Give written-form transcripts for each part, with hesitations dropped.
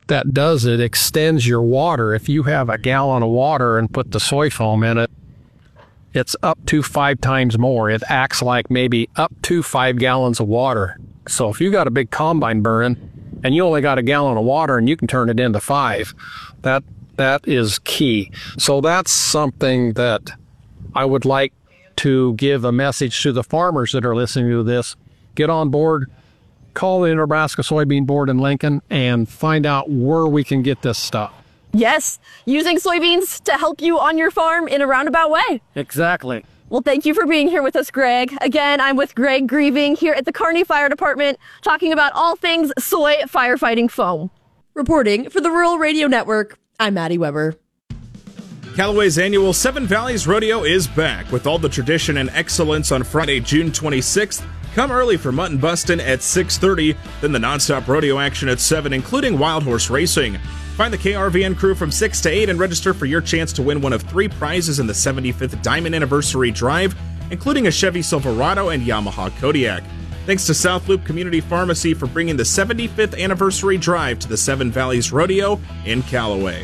that does it extends your water. If you have a gallon of water and put the soy foam in it, it's up to 5 times more. It acts like maybe up to 5 gallons of water. So if you got a big combine burn and you only got a gallon of water and you can turn it into 5, that is key. So that's something that I would like to give a message to the farmers that are listening to this. Get on board, call the Nebraska Soybean Board in Lincoln, and find out where we can get this stuff. Yes, using soybeans to help you on your farm in a roundabout way. Exactly. Well, thank you for being here with us, Greg. Again, I'm with Greg Grieving here at the Kearney Fire Department, talking about all things soy firefighting foam. Reporting for the Rural Radio Network, I'm Maddie Weber. Callaway's annual Seven Valleys Rodeo is back with all the tradition and excellence on Friday, June 26th. Come early for mutton bustin' at 6:30, then the nonstop rodeo action at 7, including wild horse racing. Find the KRVN crew from 6 to 8 and register for your chance to win one of 3 prizes in the 75th Diamond Anniversary Drive, including a Chevy Silverado and Yamaha Kodiak. Thanks to South Loop Community Pharmacy for bringing the 75th Anniversary Drive to the Seven Valleys Rodeo in Callaway.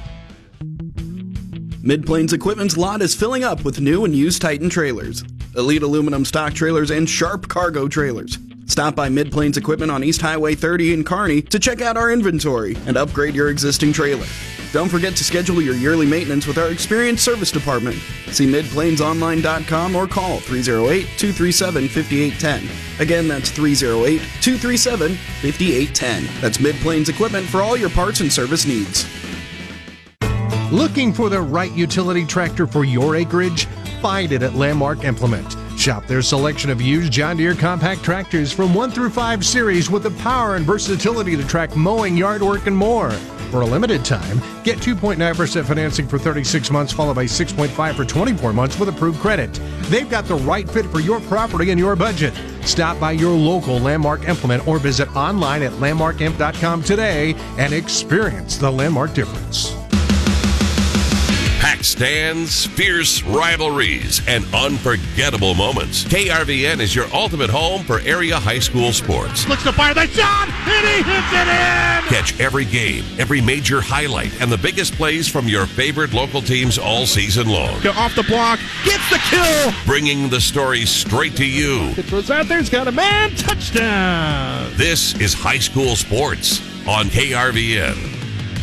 Mid-Plains Equipment's lot is filling up with new and used Titan trailers, Elite aluminum stock trailers, and Sharp cargo trailers. Stop by Mid-Plains Equipment on East Highway 30 in Kearney to check out our inventory and upgrade your existing trailer. Don't forget to schedule your yearly maintenance with our experienced service department. See midplainsonline.com or call 308-237-5810. Again, that's 308-237-5810. That's Mid-Plains Equipment for all your parts and service needs. Looking for the right utility tractor for your acreage? Find it at Landmark Implement. Shop their selection of used John Deere compact tractors from 1 through 5 series with the power and versatility to track mowing, yard work, and more. For a limited time, get 2.9% financing for 36 months, followed by 6.5% for 24 months with approved credit. They've got the right fit for your property and your budget. Stop by your local Landmark Implement or visit online at landmarkimp.com today and experience the Landmark difference. Packed stands, fierce rivalries, and unforgettable moments. KRVN is your ultimate home for area high school sports. Looks to fire the shot, and he hits it in! Catch every game, every major highlight, and the biggest plays from your favorite local teams all season long. Go off the block, gets the kill! Bringing the story straight to you. It throws out there, he's got a man, touchdown! This is high school sports on KRVN.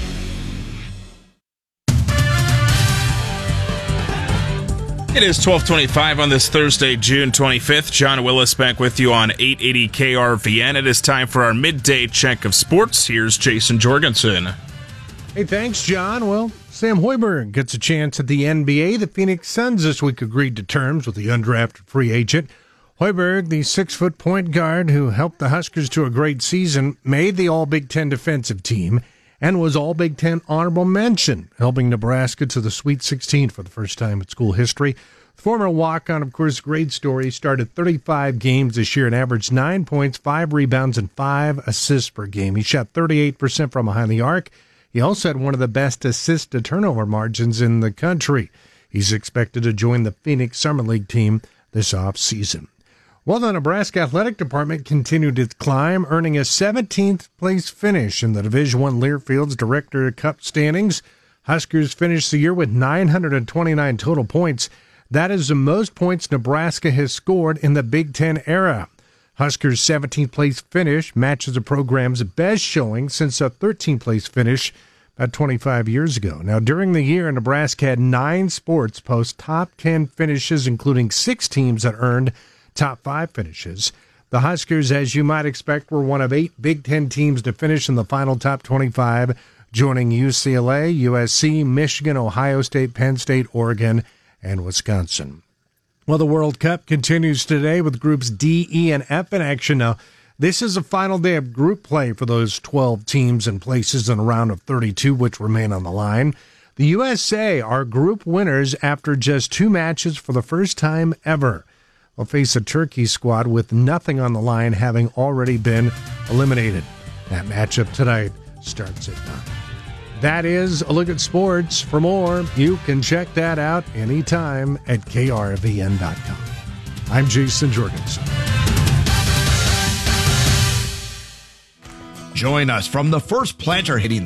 It is 12:25 on this Thursday, June 25th. John Willis back with you on 880 KRVN. It is time for our midday check of sports. Here's Jason Jorgensen. Hey, thanks, John. Well, Sam Hoiberg gets a chance at the NBA. The Phoenix Suns this week agreed to terms with the undrafted free agent. Hoiberg, the 6-foot point guard who helped the Huskers to a great season, made the All-Big Ten defensive team and was All-Big Ten honorable mention, helping Nebraska to the Sweet 16 for the first time in school history. The former walk-on, of course, great story, started 35 games this year and averaged 9 points, 5 rebounds, and 5 assists per game. He shot 38% from behind the arc. He also had one of the best assist-to-turnover margins in the country. He's expected to join the Phoenix Summer League team this offseason. Well, the Nebraska Athletic Department continued its climb, earning a 17th place finish in the Division I Learfield's Director Cup standings. Huskers finished the year with 929 total points. That is the most points Nebraska has scored in the Big Ten era. Huskers' 17th place finish matches the program's best showing since a 13th place finish about 25 years ago. Now, during the year, Nebraska had 9 sports post top 10 finishes, including 6 teams that earned top 5 finishes. The Huskers, as you might expect, were one of 8 Big Ten teams to finish in the final top 25, joining UCLA, USC, Michigan, Ohio State, Penn State, Oregon, and Wisconsin. Well, the World Cup continues today with groups D, E, and F in action. Now, this is the final day of group play for those 12 teams and places in a round of 32, which remain on the line. The USA are group winners after just 2 matches for the first time ever. Will face a Turkey squad with nothing on the line, having already been eliminated. That matchup tonight starts at 9. That is a look at sports. For more, you can check that out anytime at krvn.com. I'm Jason Jorgensen. Join us from the first planter hitting